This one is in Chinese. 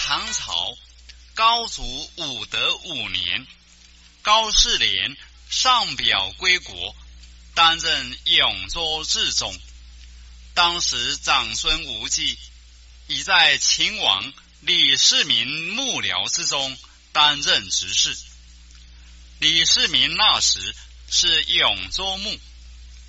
唐朝高祖武德5年，高士廉上表归国，担任永州治中。当时长孙无忌已在秦王李世民幕僚之中担任执事。李世民那时是永州牧，